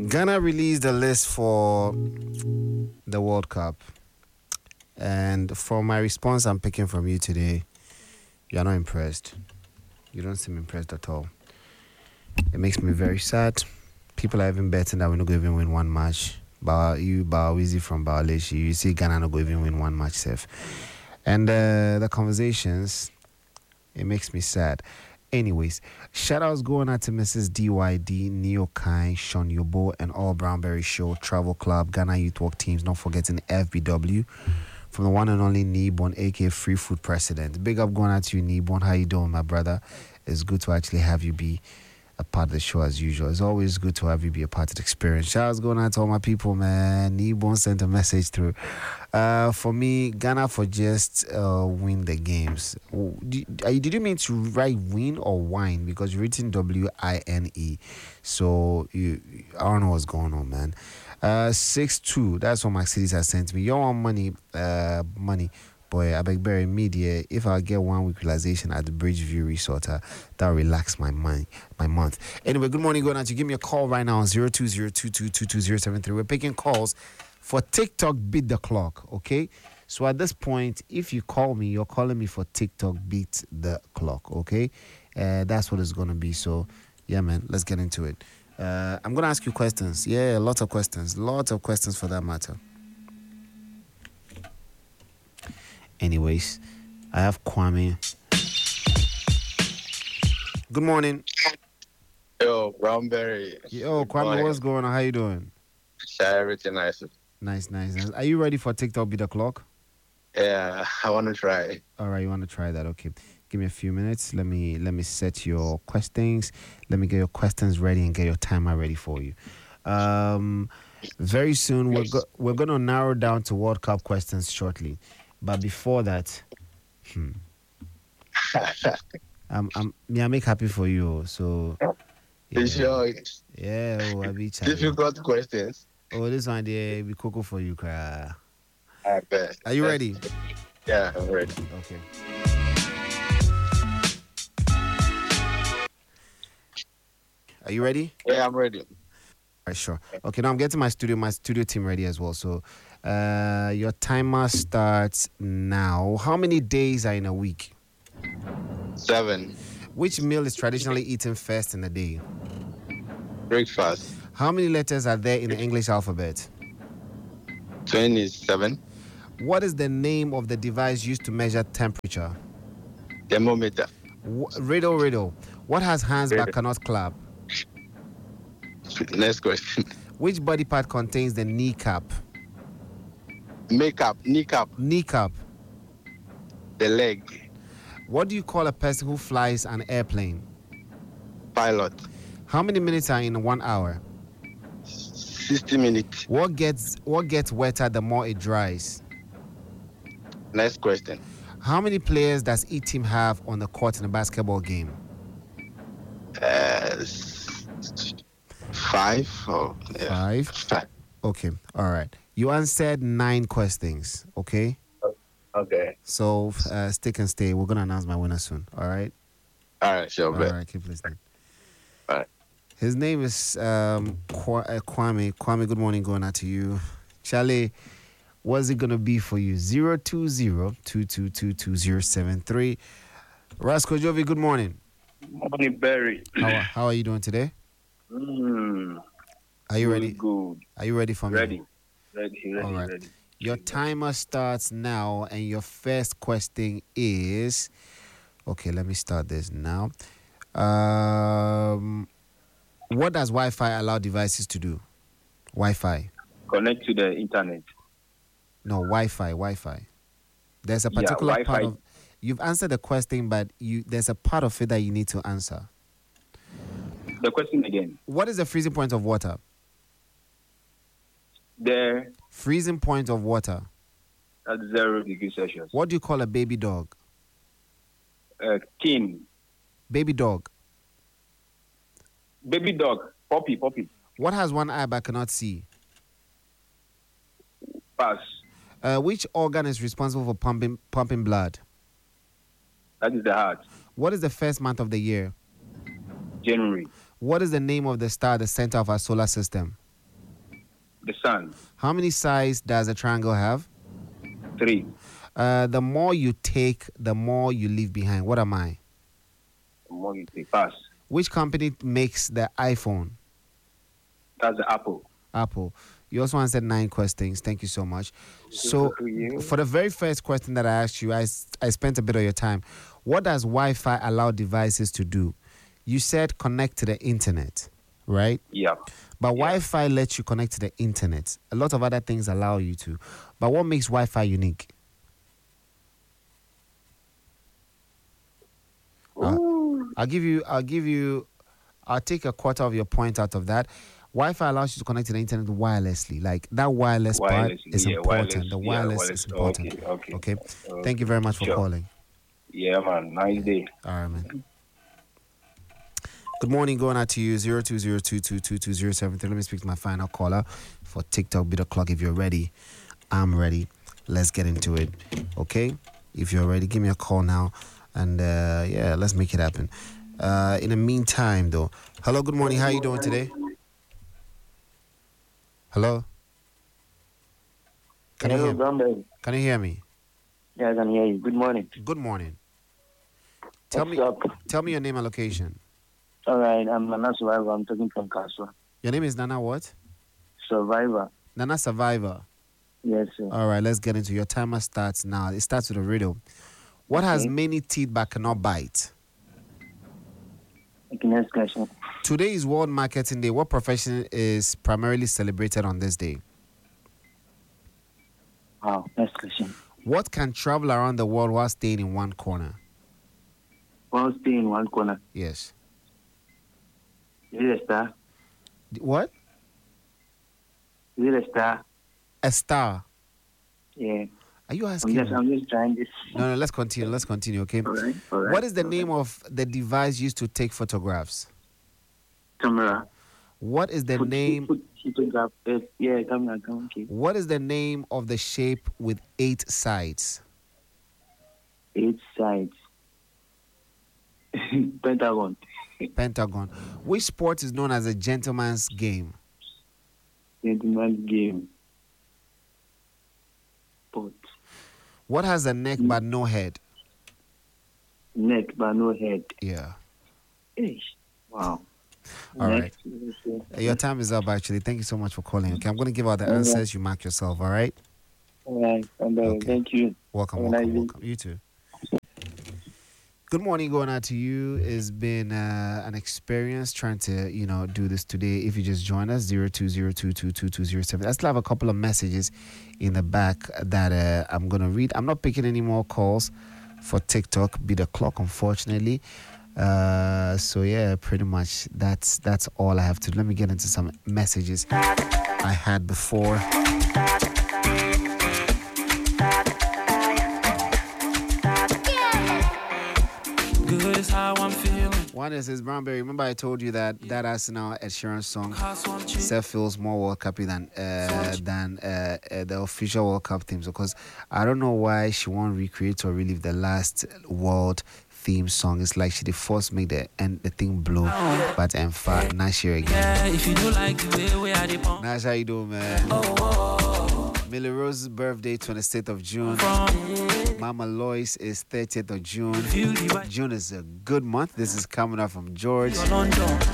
Ghana released a list for the World Cup. And for my response I'm picking from you today, you're not impressed. You don't seem impressed at all. It makes me very sad. People are even betting that we're not going to even win one match. Bawizi from Bawaleshi, you see Ghana not going to even win one match safe. And the conversations, it makes me sad. Anyways, shout outs going out to Mrs. DYD, Neo Kai, Sean Yobo, and All Brownberry Show, Travel Club, Ghana Youth Work Teams, not forgetting FBW, from the one and only Nibon, aka Free Food President. Big up going out to you, Nibon. How you doing, my brother? It's good to actually have you be a part of the show as usual. It's always good to have you be a part of the experience. Shout outs going out to all my people, man. Nibon sent a message through. For me, Ghana for just win the games. Did you mean to write win or wine? Because you're written WINE. So I don't know what's going on, man. 6-2. That's what my cities has sent me. You want money, money. Boy, I beg Barry Media. If I get 1 week realization at the Bridgeview Resort, that'll relax my mind, my month. Anyway, good morning. Go now to give me a call right now on 02022222073. We're picking calls for TikTok Beat the Clock, okay? So at this point, if you call me, you're calling me for TikTok Beat the Clock, okay? That's what it's going to be. So, yeah, man, let's get into it. I'm going to ask you questions. Yeah, lots of questions. Lots of questions for that matter. Anyways, I have Kwame. Good morning. Yo, Brownberry. Yo, Kwame, what's going on? How you doing? Everything nice. Nice. Are you ready for TikTok Beat the Clock? Yeah, I want to try. All right, you want to try that? Okay. Give me a few minutes. Let me set your questions. Let me get your questions ready and get your timer ready for you. Very soon we're going to narrow down to World Cup questions shortly. But before that, I make happy for you. So yeah. Sure. Yeah, I be difficult questions. Oh, this one there be cocoa for you, cry. I bet. Are you ready? Yeah, I'm ready. Okay. Are you ready? Yeah, I'm ready. All right, sure. Okay, now I'm getting my studio team ready as well. So your timer starts now. How many days are in a week? 7. Which meal is traditionally eaten first in the day? Breakfast. How many letters are there in the English alphabet? 27. What is the name of the device used to measure temperature? Thermometer. Riddle. What has hands but cannot clap? Next question. Which body part contains the kneecap? Kneecap. The leg. What do you call a person who flies an airplane? Pilot. How many minutes are in 1 hour? 60 minutes. What gets wetter the more it dries? Next question. How many players does each team have on the court in a basketball game? 5. Oh, yeah. 5. Okay. All right. You answered 9 questions. Okay. Okay. So stick and stay. We're gonna announce my winner soon. All right. All right. Sure. All right. Keep listening. All right. His name is Kwame. Kwame, good morning. Going out to you, Charlie. What's it gonna be for you? 02022222073. Rasco Jovi. Good morning. Morning, Barry. How are you doing today? Are you ready? Good. Are you ready for me? Ready. All right. Ready. Your timer starts now, and your first question is... Okay, let me start this now. What does Wi-Fi allow devices to do? Wi-Fi. Connect to the internet. No, Wi-Fi. There's a particular part of... You've answered the question, but there's a part of it that you need to answer. The question again. What is the freezing point of water? The freezing point of water. At 0 degrees Celsius. What do you call a baby dog? King. Baby dog. Baby dog. Puppy. What has one eye but cannot see? Pass. Which organ is responsible for pumping blood? That is the heart. What is the first month of the year? January. What is the name of the star at the center of our solar system? The sun. How many sides does a triangle have? 3. The more you take, the more you leave behind. What am I? The more you take. Pass. Which company makes the iPhone? That's the apple. Apple. You also answered 9 questions. Thank you so much. So, for the very first question that I asked you, I spent a bit of your time. What does Wi-Fi allow devices to do? You said connect to the internet, right? Yeah. But Wi-Fi lets you connect to the internet. A lot of other things allow you to. But what makes Wi-Fi unique? I'll take a quarter of your point out of that. Wi-Fi allows you to connect to the internet wirelessly. Like that wireless part is important. The wireless is important. Okay. Thank you very much for calling. Yeah, man. Nice day. All right, man. Good morning. Going out to you. 0202222073. Let me speak to my final caller for TikTok Beat the Clock. If you're ready, I'm ready. Let's get into it. Okay. If you're ready, give me a call now. And let's make it happen. In the meantime, though, hello, good morning. How are you doing today? Hello? Can you hear me? Yeah, I can hear you. Good morning. Good morning. Tell me your name and location. All right, I'm Nana Survivor. I'm talking from Kaswa. Your name is Nana what? Survivor. Nana Survivor. Yes, sir. All right, let's get into your timer starts now. It starts with a riddle. What has many teeth but cannot bite? Okay, next question. Today is World Marketing Day. What profession is primarily celebrated on this day? Wow, next question. What can travel around the world while staying in one corner? While staying in one corner. Yes. Is it a star? What? Is it a star? A star. Yeah. Are you asking? I'm just trying this. No, let's continue, okay? All right. What is the name of the device used to take photographs? Camera. What is the name? Photograph. Yeah, camera. Okay. What is the name of the shape with 8 sides? 8 sides. Pentagon. Pentagon. Which sport is known as a gentleman's game? Gentleman's game. Sport. What has a neck but no head? Neck but no head. Yeah. Wow. All right. Your time is up, actually. Thank you so much for calling. Okay, I'm going to give out the answers. You mark yourself, all right? All right. Okay. Thank you. Welcome. You too. Good morning, going out to you. It's been an experience trying to, do this today. If you just join us, 0202222070. I still have a couple of messages in the back that I'm going to read. I'm not picking any more calls for TikTok, Beat the Clock, unfortunately. So yeah, pretty much that's all I have to do. Let me get into some messages I had before. Good is how I'm feeling. One is Brownberry. Remember I told you that Arsenal Ed Sheeran song feels more World Cup than the official World Cup theme. Because I don't know why she won't recreate or relive the last World theme song. It's like she the first make the thing blow, but in fact now she again. Yeah, if you do like the way we are the pump. Nash, how you doing, man? Millie Rose's birthday, 26th of June. Mama Lois is 30th of June. June is a good month. This is coming up from George.